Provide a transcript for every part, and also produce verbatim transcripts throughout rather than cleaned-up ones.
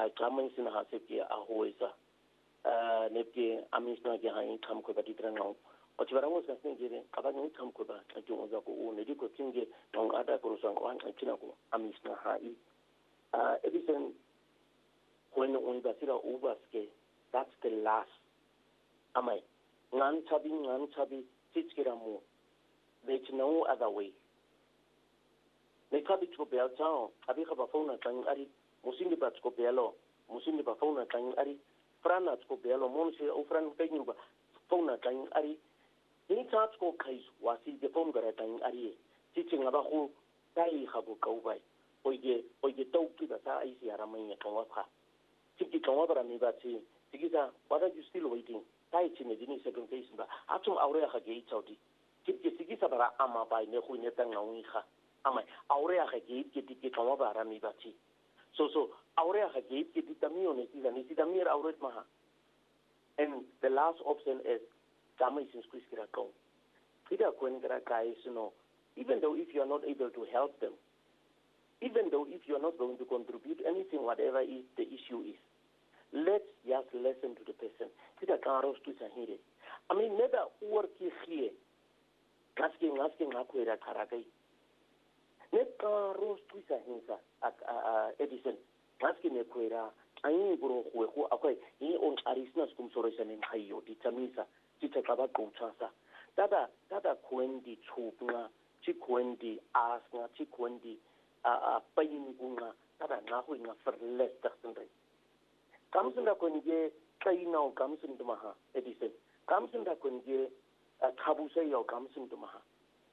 a kama sina ha se ke a hoisa uh ne ke amisna ke ha in kam ko bati trango o ti barango sa sen gere ka ba ni kam ko ba ka jo za ko o ne di ko tinge non ada ko san ko an kina ko amisna ha I uh edison when on the sira ubaske that's the last amai ngan chabi ngan chabi tichkira mo there's no other way ne kabi ko bel chao abi ka ba phone tan ari musingi ba ko belo musingi ba phone tan ari frana ko belo mon se o fran pe ba phone tan ari ni cha ko kai wasi de phone gara tan ari tichinga ba ko tai ha bo ko bai oye oye to ki da sa ai si ara mai ka wa pha tiki ka wa bara mi ba ti tiki da what are you still waiting tai chi ne dini second case ba atum aure ha ge chaudi tiki tiki sa bara ama bai ne khu ne tang ngi kha ama aure ha ge ki tiki ka wa bara mi ba ti so so aure ha ge ki tiki tamio ne ti da ni ti da mir aure ma and the last option is kama is squeeze kira ko kida kwen gara guys you know even though if you are not able to help them even though if you are not going to contribute anything whatever is the issue is let's just listen to the person kida karos tu sahire I mean never work here ngaske ngaske ngakwera kharakai ne karos tu sahinsa edison ngaske ne kwera ayi bro khwe khu akwai yi on arisna skum sorosane khayo di tamisa titha ka ba qutsa tata tata kwendi chupna chi kwendi asna chi kwendi a payin kunga tata na ho inga ferles taksendre kamsunda kwenje kaina kamsunda maha edison kamsunda kwenje khabuse yo kamsunda maha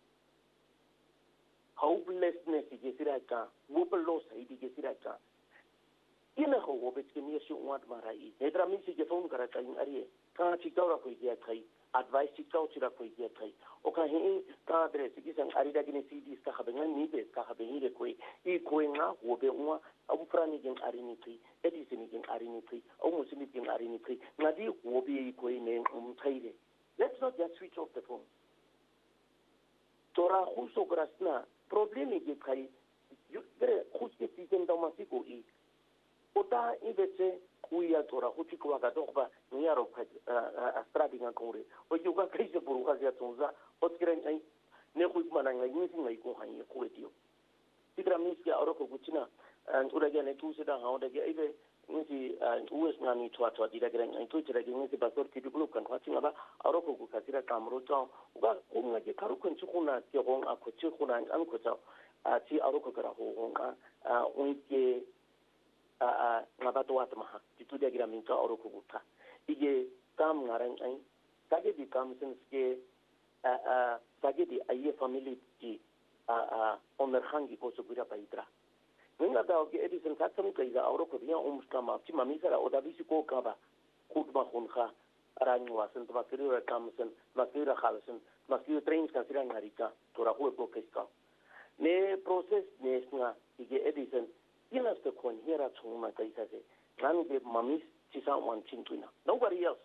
hopelessness ke siraka wopelo saidi ke siraka ina ho wobet ke mi shi wat marai nedra mi si ke phone kara kai ari ka chi kaura ko ye kai advice chi kau chi ra ko ye kai o ka he ka adres ki sang ari da ni C D ska habe ngan ni be ska habe ni le koi I koi nga wobe unwa abu frani gen ari ni tri edison gen ari ni tri o mo sini gen ari ni tri ngadi wobe koi ne um thaile let's not just switch off the phone tora khuso grasna problemi ke kai you gre khuske sistem da masiko I ota ibetse kuya tora khuti kwa ga dokba nyaro ka astradi nga kore o yuga kaise buruga ya tonza otkiren ai ne khu mana ngai ni singai ko hanye ko etio tidra miski aroko kuchina ura ga ne tu seda ha oda ga ibe ngi U S ngani twa twa dira ga ngai to tira ga ngi basor ki duklu kan khati ngaba aroko ku kasira kamro to uga ko ngi karu kun chukuna ke gong akho chukuna an ko ta ati aroko kara ho nga unke a ngabato watma titu dia gira minka oro kubuta ige kam ngarang ai kage di kam senske a a kage di aye family ti a a oner hangi ko subira paitra ninga da ke edison satsam kai ga oro ko dia umskama ti mamisara odabisi ko kaba khutba khunha aranywa sen twa kira kam sen makira khalsen makira trains ka sira ngarika tora ko ko keska ne process ne sna ige edison ina sta kon hera chungma kaisa se nan be mamis chisa wan chintuna nobody else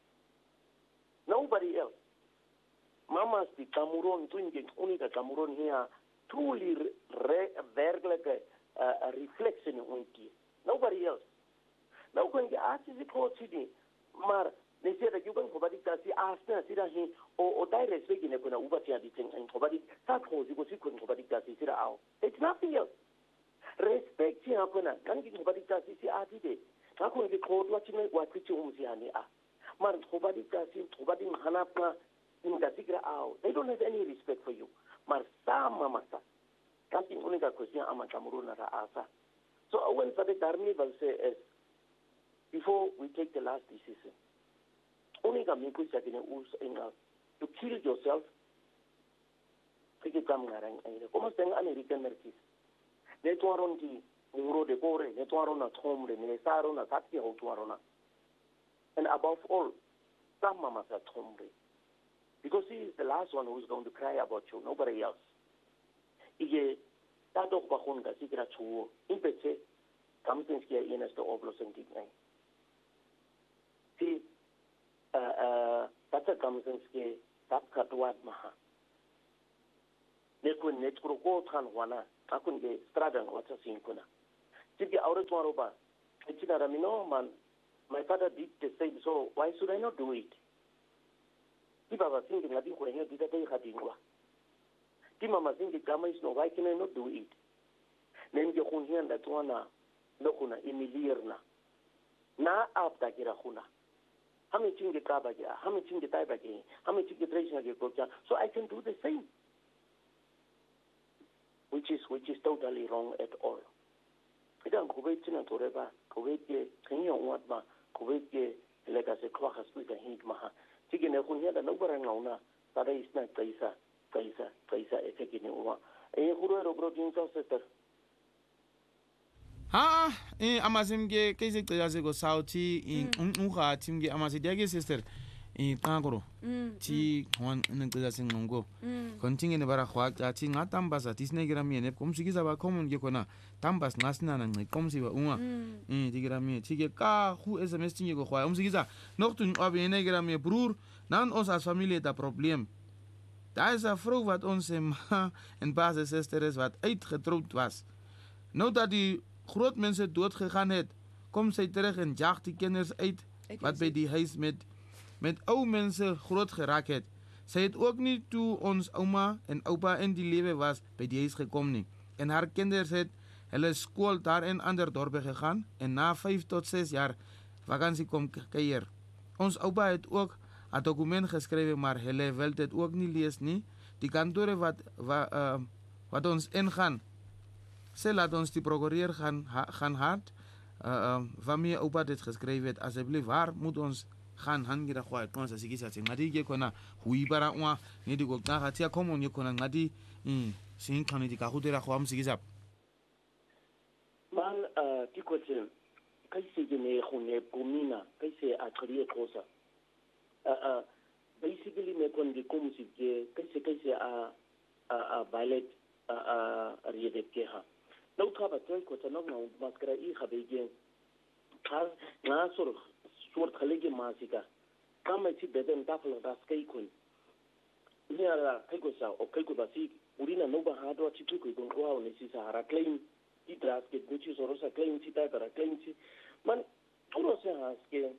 nobody else mamas di kamuron tunge unika kamuron here truly werkelijke uh, reflection unti nobody else nou kon je aardig die kotsidi maar ne sera yugan ko badi kasi asna sira hi o o dai respect ne kuna ubati adi ting en ko badi sa ko ji ko si kun ko badi kasi sira ao it's nothing else respect ya kuna kan ki ko badi kasi si adi de ka ko ki ko to chine wa ki chu umsi hani a mar ko badi kasi ko badi hanapna in da sigra ao they don't have any respect for you mar sama masa kasi unika ko si ama kamuruna ra asa so when Sadiq Darmi will say is before we take the last decision unika miku sakine us inga to kill yourself kike kam ngarang ai como sen American merkis ne toaron ti ngoro de gore ne toaron na thomre ne saro na satki ho toarona and above all sama masa thomre because he is the last one who is going to cry about you nobody else ige tadok bakon ga sikra chuo impetse kamtenskia ienesto oblosen dignai ti uh uh tata kamtenskia tap katwat maha ne kun net ko ko than wana akun ge strada wata sinkuna tiki aure twaro ba no, man, my father did the same, so why should I not do it? People are thinking that you did a day had in one. Timama thinking, no, why can I not do it? Name your Hunyan that one, Lokuna, Emilierna. Na after Girahuna. How many things get Tabaga, how many things get Tabaga, how many things get Rachel Goja, so I can do the same. Which is which is totally wrong at all. Idan Kuwait na toreba, Kuwait ke Kenya watma, Kuwait ke legacy clock has with a hint maha. Chicken Hunya the number and ona, but is not Kaisa, Kaisa, Kaisa, a taking over. A Huru broken sister. Ha, eh, amazimge kaise tsaze go sauti in unha timge amasidiage sister in kangoro ti hwan nengeza singongo kontinge ne bara khwa ti ngatambasa tisnegira mie ne komsikiza ba common ge kona tambas ngasina na ngi komsiba unga eh digira mie tige ka hu sms tinge go khwa umsikiza noch tun abi negira mie broer nan ons as familie da probleem. Daar is 'n vrou wat ons ma en pa se suster is wat uitgetroud was. Nou dat die groot mense dood gegaan het, kom sy terug en jag die kinders uit wat by die huis met met ou mense groot geraak het. Sy het ook nie toe ons ouma en oupa in die lewe was by die huis gekom nie. En haar kinders het hulle skool daar in ander dorpe gegaan en na vyf tot ses jaar vakansie kom kuier. Ons oupa het ook 'n dokument geskrywe, maar hulle wil dit ook nie lees nie. Die kantore wat wa, uh, wat ons ingaan, sê laat ons die prokureur gaan ha, gaan hard uh, uh, waarmee oupa dit geskrywe het. Asseblief, waar moet ons gaan hangira kwa kwanza sikisa tse ngadi ke kona huibara wa ne di go tsaga tsia common ye kona ngadi mm sin khane di ka go dira go am sikisa man uh tikotse kai se ke ne go ne komina kai se a tlhrie tlosa uh basically me kon di komisi ke kai se kai se a a ballet a a riede ke ha no ka ba tsoi ko tsano no maskara I khabege khas na sur soort gelege masika kama ti beden tafel raskai kun ni ara kaiko sa o kaiko basi urina no ba hado ti tuko ko ko ne si sahara claim ti dras ke guchi sorosa claim ti ta para claim ti man puro se haske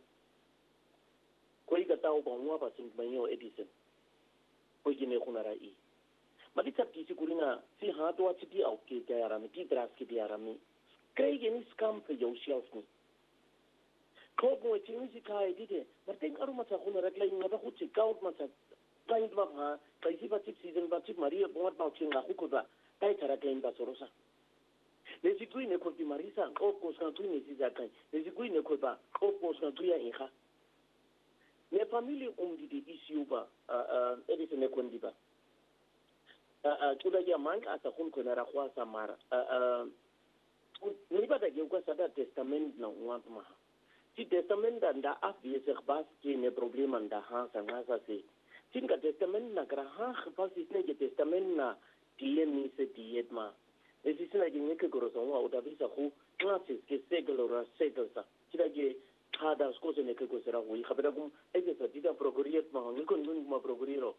ko iga tawo ko no ba sin banyo edison ko gine kunara I mali tapti si kurina si hado ti di au ke ga ara mi ti dras ke di ara mi krege ni scam pe yo shelf ni Kogo eti musica edite, maar denk aru matsa khuna rakla inga ba khutsi kaut matsa kind ma ha kaisi ba tip season ba tip maria bongat ba chinga khukoba kai tara klein ba sorosa lesi kuine ko ti marisa ko ko sa tuine si za kai lesi kuine ko ba ko ko sa tuya inga ne family um di di issue ba uh edite ne kondi ba uh tuda ya manga sa khun ko na ra khwa sa mara uh ni ba da ge ko sa da testament na ngwa ma Si testament da afvies gebas ke ne problema da ha sa ngasa se tinga testament na gra ha gebas is ne testament na die ni se diet ma es is na ge ke goro so wa o da visa khu classes ke segolora segelsa tira ge kada skose ne ke ko sera wi khabera kum e ke sa dida procuriet ma ni kon nun ma procuriro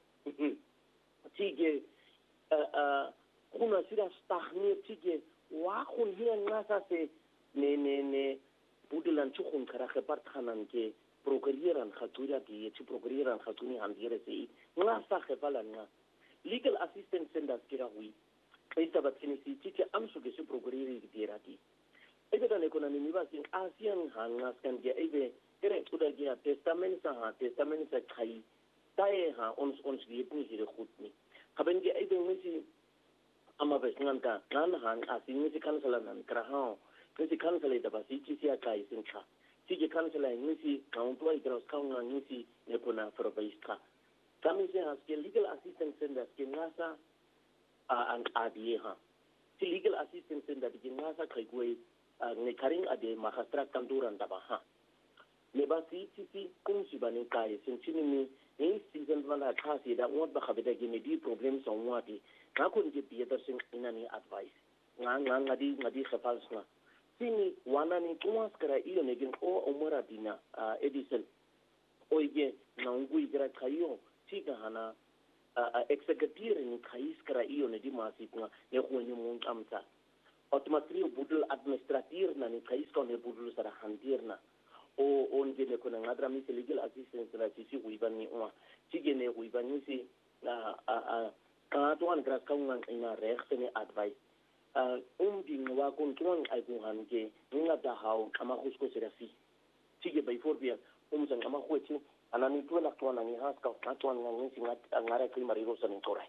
tige a a kuna sira stagni tige wa khun hi ngasa se ne ne ne Budelan chukun kara khapart khanan ke procurieran khatura di chi procurieran khatuni handire sei nga sa khapalan nga legal assistance senda skira hui kaisa batsini si chi amsu ke su procurieri di dirati ebe dan ekonomi ni basin asian hanga skan ge ebe kere tuda ge testament sa ha testament sa khai tae ha ons ons die ni hire khutni khaben ge ebe ngisi ama besngan ka kan han asin ni kansala nan kraha Kasi kansala da basi ci siya kai sin ka. Sige kansala ngisi kauntua idros kaunga ngisi nepona probaistra. Kami se haske legal assistance senda ske ngasa an adie ha. Si legal assistance senda di ngasa kai gwe ne karing ade mahastra kanduran da ba ha. Ne basi ci si kum si bane kai sin chini ni ni season wala khasi da ngot ba khabeda gine di problems on wati. Ka kun ge bi da sin inani advice. Nga nga ngadi ngadi khafal sna. Sini wana ni tumas kara iyo negin o umara dina uh, Edison oige na ungu igra kayo tika hana uh, uh, executive ni kais kara iyo ne di masit nga ne kwenye mungamta automatic budul administratir na ni kais ko ne budul sara handirna o on gele ko na ngadra mi legal assistance la sisi huibani wa tigene huibani si a a ka to an gras ka un ina recht ne advice uh um ding wa kon tuan ai ku han ke nga da hau ama husko serafi tige bai forbia um san ama hueti anani tu na tuan ni has ka ka tuan ngi singa ngara kli mari rosa ni torai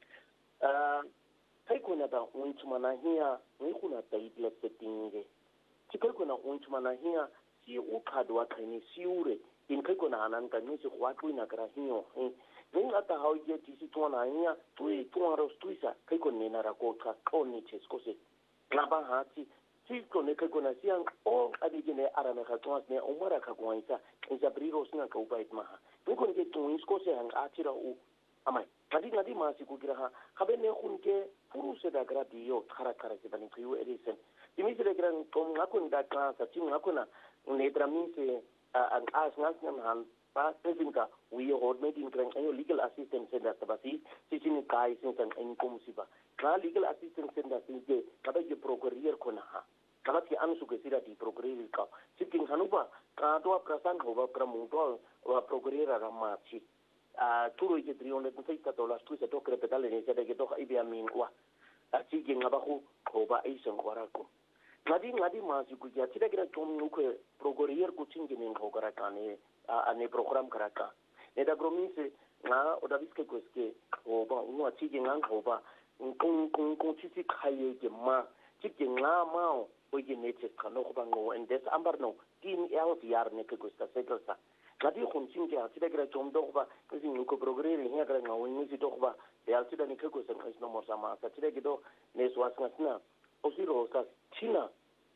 uh kai ko na da un tumana hiya ni kuna tai bla setting ti kai ko na un tumana hiya si u kadwa kai si ure in kai ko na anan ka ni si kwa tu na kra hiyo ni ata hau je ti si tuana hiya tu e tuan ros tuisa kai ko ni na ra ko ka ko ni chesko se na ba ha ti ti ko ne kai ko na si an o adi ne ara me ka tuas ne o mara ka ko isa in sa bri ros na ka u bait ma ni ko ne tu isko se an atira u amai ngadi ngadi masi ku kira habe ne khunke furu se da gradi yo khara khara se bani ku edison dimi se gra kom ngakun da ka sa tim ngakuna ne drami se an as ngas nam han pa tesinka we hold meeting kran ayo legal assistance se da tabasi si sin kai sin san en kom siba ka legal assistance se da sin je kada je procureur kona ha kada ki an su ke sira di procureur ka sikin hanuba ka to prasan hoba kramu to wa procureur ra ma chi a turo ke trione ku sai ka to las tu se to kre petale ne se de ke to ibia min wa a chi ke ngaba ku ko ba ai sen korako ngadi ngadi ma si ku ya tira kira tom nu ku procureur ku chinge ne ko karaka ne a ne program karaka ne da gromise na o da biske ko ske o ba u a chi ke ngang ko ba kung kung kung chi chi khaye ke ma chi ke nga ma o ke ne che ka no ko ba ngo and this ambar no tin el viar ne ke ko sta sekelsa ngadi khun chinge a tira kira tom do ba ke sin ko procureur ne ga nga o ni si do ba ya tira ne ke ko sen khis no mo sama sa tira ke do ne so asna sna o si ro sa china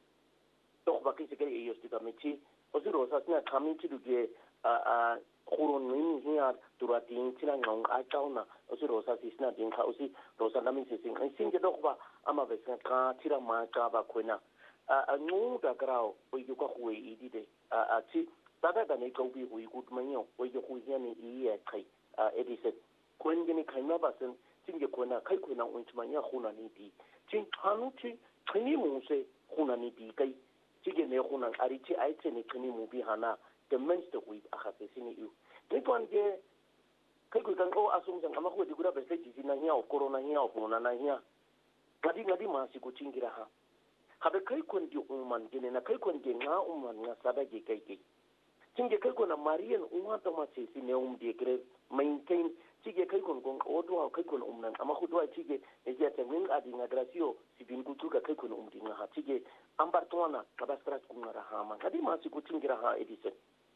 do ba ke se ke yo sti ta mechi o si ro sa sna kami chi du ke a a khurun ni hiya turatin china ngong a tauna o si ro sa si sna din kha o si ro sa na min se sing sin ke do ba ama be sa ka tira ma ka ba khona a ngu da grao o yu ka hui i di de a a chi tada da ne ko bi hui gut manyo o yu hui hiya ni i ya kai a edise kwen ge ni kai na ba sen tin ge kona kai kona un chma ya khuna ni di tin hanu chi khini mu se khuna ni di kai chi ge ne khuna ari chi ai che ni khini mu bi hana the men's the we a ha se sini yu ni kon ge kai ku kan ko asum jang ama ko di gura be se ji na hiya o corona hiya o khuna na hiya ngadi ngadi ma si ku chingira ha habe kai kon di umman gene na kai kon ge nga umman nga sada ge kai kai tinge kai kon marian umma to ma se si ne um de gre maintain tige kai kon kon odo kai kon umnan amma ku do tige e je ta min adi nga grasio si bin ku tuga kai kon um dinga ha tige ambar tona kabastrat kun ra ha ma kadi ma si ku tingira ha edison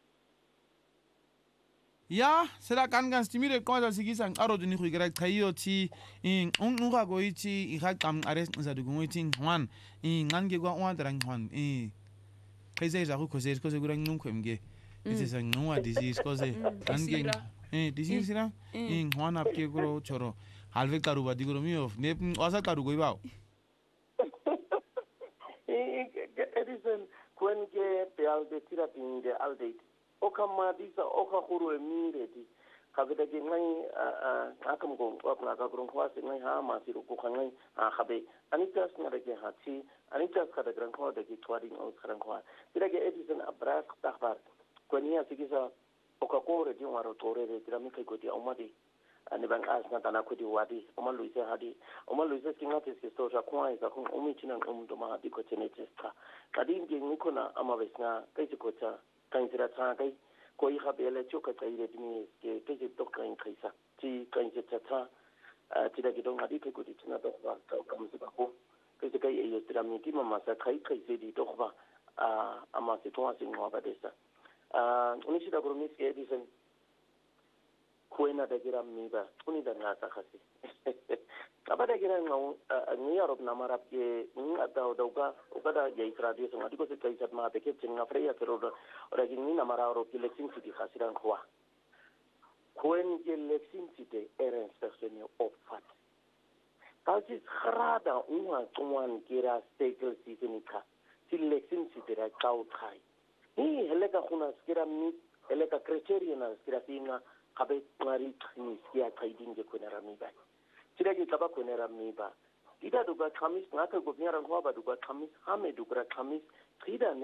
ya sera kan kan stimire ko da sigisa aro duni khu gara thayo ti in un un ga go ti i ga kam ares za du go ti wan in ngan ge gwa wan drang wan i kai ze za ko ze ko ze gura ngun kwemge ese sa nwa disease ko ze kan ge eh disease sira in wan ap ke gro choro halve karu ba di gro mi of ne asa karu go ba edison kwen ge pe al de tira tin de al de oka madisa oka khuru emire di kabeda ge ngai akam go apna ka grong khwas ngai ha ma siru ko ngai ha khabe anita snare ge hachi anita ka da grong khwa de ge twadi o grong khwa tira ge edison abras tahbar konia sigisa oka ko re di waro tore re tira mi kai ko di omadi ani bang as na tana ko di wadi oma luise hadi oma luise kinga tes ke sto ja kwa isa ko omi chinan um do ma di ko chene chesta kadi ge ni ko na ama vesna kai ko cha kan sira cha kai ko i khabe le chu ka kai re ni ke ke je to kan kai sa ti kan je cha cha ti da ge dong hadi kai ko di china do ba ka kam se ba ko ke se kai e yo tira mi ki mama sa kai kai se di do ba a ama se to asin ngo ba de sa a uni shi da gro mi ke di sen kuena da gira mi ba uni da na sa khasi aba da gira ngau ni arab na marab ke ni ata da ga o da ye radio so ngadi ko se kai sat ma be ke chinga freya pero ora gi ni na mara ro ki lexin city khasiran khwa kuen ge lexin city era inspection of fat kalti khrada unwa twan gira stekel season ka ti lexin city ra kau thai ni hele ka khuna skira mi hele ka criteria na skira tinga kabe ngari ni skia kaiding ge kuna rami ba tira ge kaba kuna rami ba ida duka khamis ngakhe go nyara ngwa ba duka khamis hame duka khamis khida